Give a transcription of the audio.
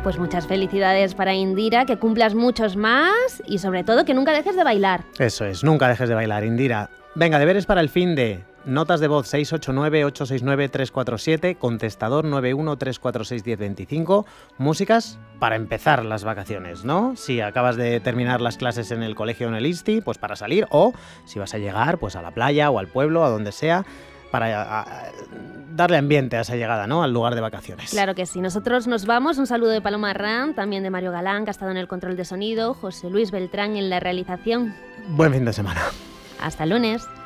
Pues muchas felicidades para Indira, que cumplas muchos más y sobre todo que nunca dejes de bailar. Eso es, nunca dejes de bailar, Indira. Venga, deberes para el fin de... Notas de voz 689-869-347, contestador 913461025, músicas para empezar las vacaciones, ¿no? Si acabas de terminar las clases en el colegio o en el ISTI, pues para salir, o si vas a llegar pues a la playa o al pueblo, a donde sea, para darle ambiente a esa llegada, ¿no? Al lugar de vacaciones. Claro que sí. Nosotros nos vamos. Un saludo de Paloma Arran, también de Mario Galán, que ha estado en el control de sonido, José Luis Beltrán en la realización. Buen fin de semana. Hasta el lunes.